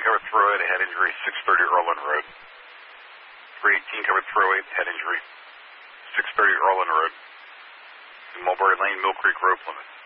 covered through it, head injury, 630 Erland Road. 318 covered through it, head injury, 630 Erland Road. Mulberry Lane, Mill Creek Road, Plymouth.